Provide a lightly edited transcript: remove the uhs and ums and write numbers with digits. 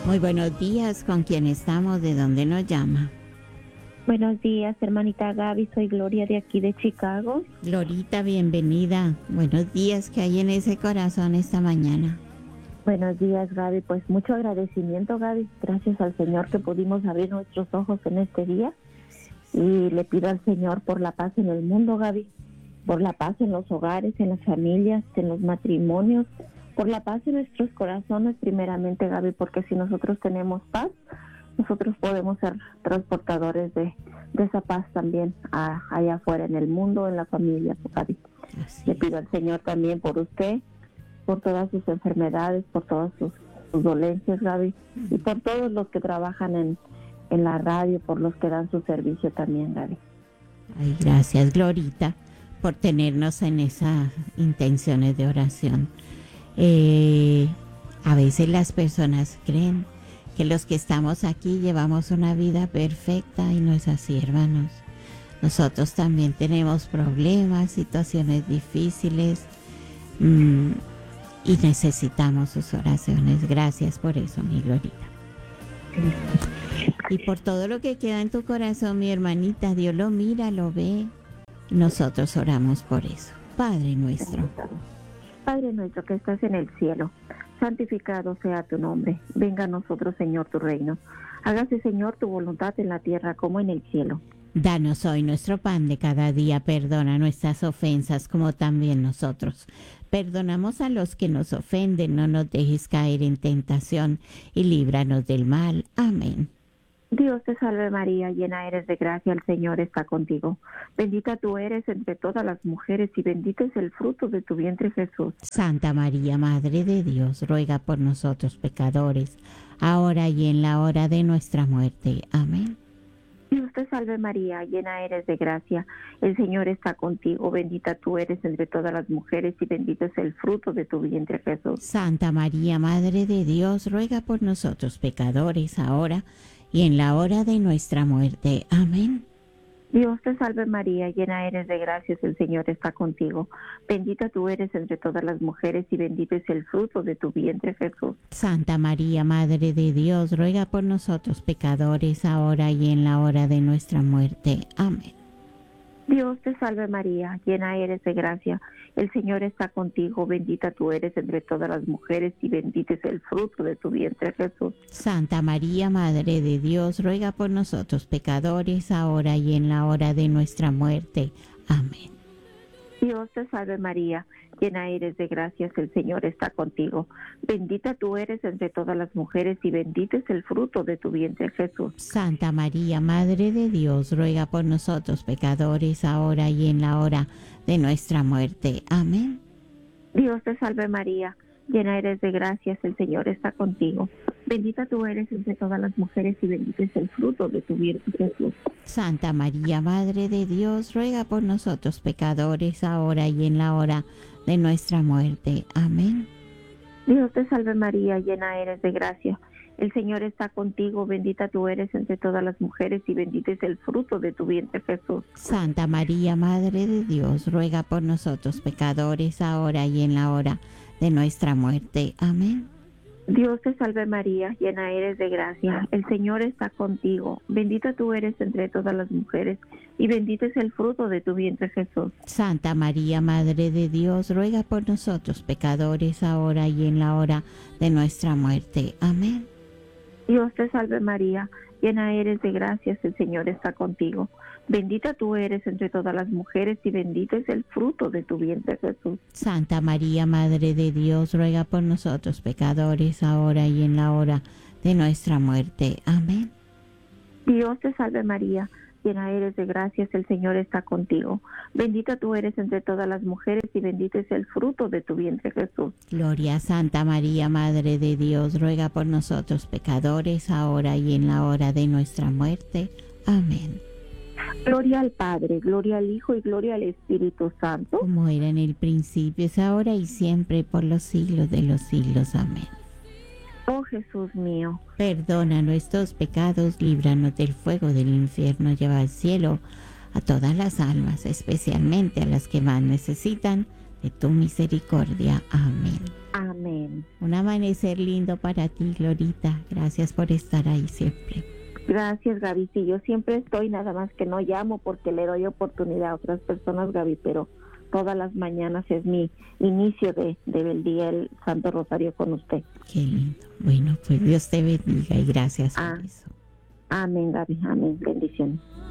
Muy buenos días, ¿con quién estamos? ¿De dónde nos llama? Buenos días, hermanita Gaby, soy Gloria de aquí de Chicago. Glorita, bienvenida. Buenos días, ¿qué hay en ese corazón esta mañana? Buenos días, Gaby, pues mucho agradecimiento, Gaby, gracias al Señor que pudimos abrir nuestros ojos en este día y le pido al Señor por la paz en el mundo, Gaby, por la paz en los hogares, en las familias, en los matrimonios, por la paz en nuestros corazones primeramente, Gaby, porque si nosotros tenemos paz, nosotros podemos ser transportadores de esa paz también allá afuera en el mundo, en la familia, Gaby. Le pido al Señor también por usted, por todas sus enfermedades, por todas sus dolencias, Gaby, y por todos los que trabajan en la radio, por los que dan su servicio también, Gaby. Ay, gracias, Glorita, por tenernos en esas intenciones de oración. A veces las personas creen que los que estamos aquí llevamos una vida perfecta y no es así, hermanos. Nosotros también tenemos problemas, situaciones difíciles y necesitamos sus oraciones. Gracias por eso, mi Glorita. Y por todo lo que queda en tu corazón, mi hermanita, Dios lo mira, lo ve. Nosotros oramos por eso. Padre nuestro. Padre nuestro que estás en el cielo, santificado sea tu nombre. Venga a nosotros, Señor, tu reino. Hágase, Señor, tu voluntad en la tierra como en el cielo. Danos hoy nuestro pan de cada día. Perdona nuestras ofensas como también nosotros perdonamos a los que nos ofenden. No nos dejes caer en tentación y líbranos del mal. Amén. Dios te salve María, llena eres de gracia, el Señor está contigo. Bendita tú eres entre todas las mujeres y bendito es el fruto de tu vientre, Jesús. Santa María, Madre de Dios, ruega por nosotros pecadores, ahora y en la hora de nuestra muerte. Amén. Dios te salve María, llena eres de gracia, el Señor está contigo, bendita tú eres entre todas las mujeres y bendito es el fruto de tu vientre, Jesús. Santa María, Madre de Dios, ruega por nosotros pecadores, ahora y en la hora de nuestra muerte. Amén. Dios te salve María, llena eres de gracia, el Señor está contigo. Bendita tú eres entre todas las mujeres y bendito es el fruto de tu vientre, Jesús. Santa María, Madre de Dios, ruega por nosotros pecadores, ahora y en la hora de nuestra muerte. Amén. Dios te salve María, llena eres de gracia, el Señor está contigo, bendita tú eres entre todas las mujeres y bendito es el fruto de tu vientre, Jesús. Santa María, Madre de Dios, ruega por nosotros pecadores, ahora y en la hora de nuestra muerte. Amén. Dios te salve María, llena eres de gracia, el Señor está contigo. Bendita tú eres entre todas las mujeres y bendito es el fruto de tu vientre, Jesús. Santa María, Madre de Dios, ruega por nosotros pecadores, ahora y en la hora de nuestra muerte. Amén. Dios te salve María, llena eres de gracia, el Señor está contigo. Bendita tú eres entre todas las mujeres y bendito es el fruto de tu vientre, Jesús. Santa María, Madre de Dios, ruega por nosotros pecadores, ahora y en la hora de nuestra muerte. Amén. Dios te salve María, llena eres de gracia, el Señor está contigo, bendita tú eres entre todas las mujeres y bendito es el fruto de tu vientre, Jesús. Santa María, Madre de Dios, ruega por nosotros pecadores, ahora y en la hora de nuestra muerte. Amén. Dios te salve María, llena eres de gracia, el Señor está contigo, bendita tú eres entre todas las mujeres y bendito es el fruto de tu vientre, Jesús. Santa María, Madre de Dios, ruega por nosotros pecadores, ahora y en la hora de nuestra muerte. Amén. Dios te salve María, llena eres de gracia, el Señor está contigo. Bendita tú eres entre todas las mujeres y bendito es el fruto de tu vientre, Jesús. Santa María, Madre de Dios, ruega por nosotros pecadores, ahora y en la hora de nuestra muerte. Amén. Dios te salve María, llena eres de gracia, el Señor está contigo. Bendita tú eres entre todas las mujeres y bendito es el fruto de tu vientre, Jesús. Gloria a Santa María, Madre de Dios, ruega por nosotros pecadores, ahora y en la hora de nuestra muerte. Amén. Gloria al Padre, gloria al Hijo y gloria al Espíritu Santo. Como era en el principio, es ahora y siempre, por los siglos de los siglos. Amén. Oh Jesús mío, perdona nuestros pecados, líbranos del fuego del infierno, lleva al cielo a todas las almas, especialmente a las que más necesitan de tu misericordia. Amén. Amén. Un amanecer lindo para ti, Glorita. Gracias por estar ahí siempre. Gracias, Gaby. Sí, yo siempre estoy, nada más que no llamo porque le doy oportunidad a otras personas, Gaby, pero todas las mañanas es mi inicio del día, el Santo Rosario con usted. Qué lindo. Bueno, pues Dios te bendiga y gracias por eso. Amén, Gaby. Amén. Bendiciones.